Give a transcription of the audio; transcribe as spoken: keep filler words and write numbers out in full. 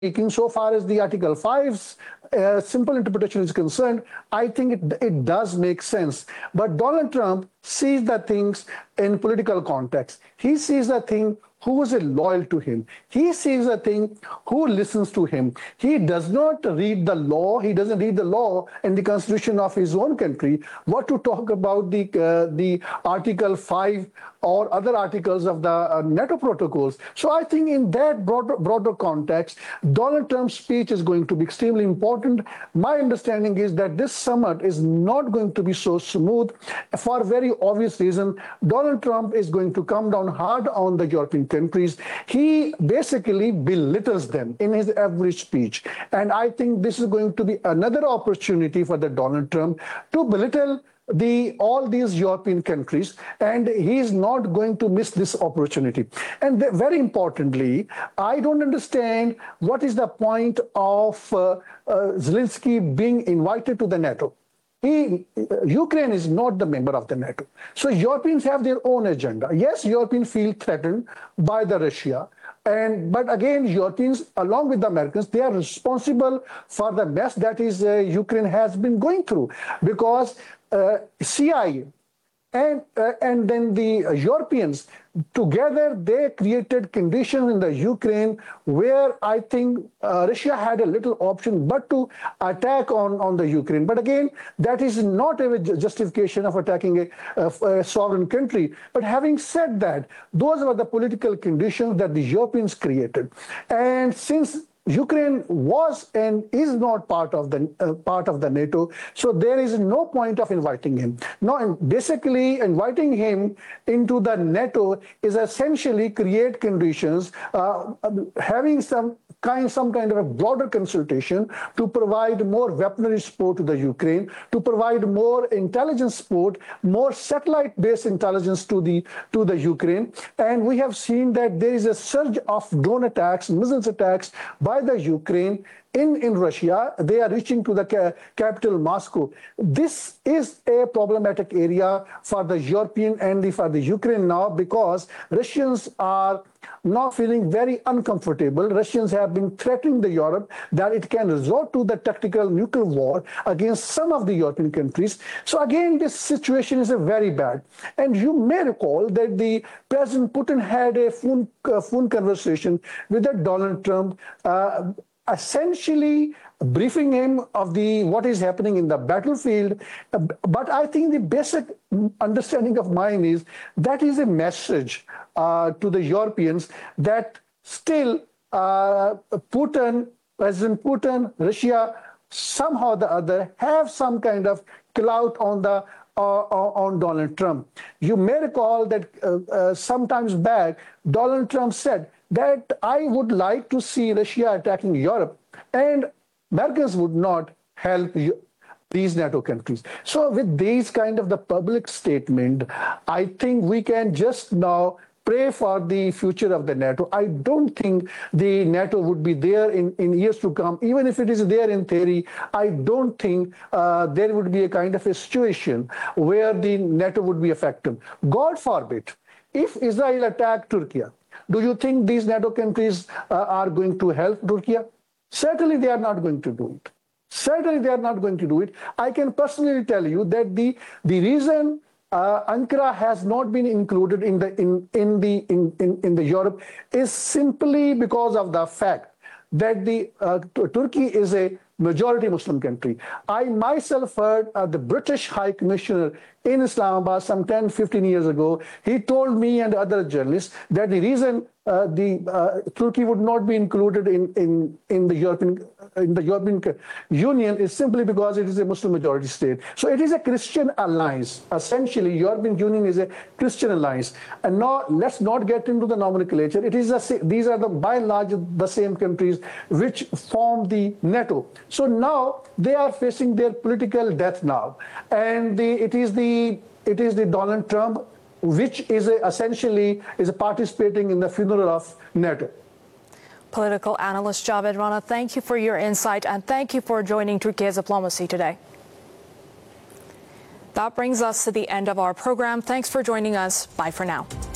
speaking, so far as the Article five's uh, simple interpretation is concerned, I think it, it does make sense. But Donald Trump sees the things in political context. He sees the thing who is loyal to him. He sees a thing who listens to him. He does not read the law. He doesn't read the law and the constitution of his own country. What to talk about the uh, the Article five or other articles of the uh, NATO protocols. So I think in that broader, broader context, Donald Trump's speech is going to be extremely important. My understanding is that this summit is not going to be so smooth for a very obvious reason. Donald Trump is going to come down hard on the European countries. He basically belittles them in his every speech. And I think this is going to be another opportunity for the Donald Trump to belittle the all these European countries, and he is not going to miss this opportunity. And the, very importantly, I don't understand what is the point of uh, uh, Zelensky being invited to the NATO. He, uh, Ukraine is not the member of the NATO. So Europeans have their own agenda. Yes, Europeans feel threatened by the Russia. And but again, Europeans, along with the Americans, they are responsible for the mess that is uh, Ukraine has been going through, because uh, C I A and uh, and then the Europeans together, they created conditions in the Ukraine where I think uh, Russia had a little option but to attack on, on the Ukraine. But again, that is not a justification of attacking a, a, a sovereign country. But having said that, those were the political conditions that the Europeans created. And since Ukraine was and is not part of the uh, part of the NATO, so there is no point of inviting him. No, basically inviting him into the NATO is essentially create conditions, uh, having some kind some kind of a broader consultation to provide more weaponry support to the Ukraine, to provide more intelligence support, more satellite-based intelligence to the to the Ukraine. And we have seen that there is a surge of drone attacks, missiles attacks by the Ukraine in, in Russia. They are reaching to the ca capital, Moscow. This is a problematic area for the European and the, for the Ukraine now, because Russians are now feeling very uncomfortable. Russians have been threatening the Europe that it can resort to the tactical nuclear war against some of the European countries. So again, this situation is a very bad. And you may recall that the President Putin had a phone, uh, phone conversation with the Donald Trump, uh, essentially briefing him of the what is happening in the battlefield. Uh, but I think the basic understanding of mine is that is a message uh, to the Europeans that still uh, Putin, President Putin, Russia, somehow or the other have some kind of clout on the Uh, on Donald Trump. You may recall that uh, uh, sometimes back, Donald Trump said that I would like to see Russia attacking Europe, and Americans would not help you, these NATO countries. So with these kind of the public statement, I think we can just now pray for the future of the NATO. I don't think the NATO would be there in, in years to come. Even if it is there in theory, I don't think uh, there would be a kind of a situation where the NATO would be effective. God forbid, if Israel attacked Turkey, do you think these NATO countries uh, are going to help Turkey? Certainly they are not going to do it. Certainly they are not going to do it. I can personally tell you that the, the reason Uh, Ankara has not been included in the in in the in, in, in the Europe is simply because of the fact that the uh, Turkey is a majority Muslim country. I myself heard uh, the British High Commissioner in Islamabad some ten, fifteen years ago. He told me and other journalists that the reason uh, the uh, Turkey would not be included in in in the European in the European Union is simply because it is a Muslim majority state. So it is a Christian alliance. Essentially, European Union is a Christian alliance. And now let's not get into the nomenclature. It is a, these are the by and large the same countries which form the NATO. So now they are facing their political death now, and the, it is the it is the Donald Trump which is a, essentially is a participating in the funeral of NATO. Political analyst Javed Rana, thank you for your insight, and thank you for joining Turkey's Diplomacy today. That brings us to the end of our program. Thanks for joining us. Bye for now.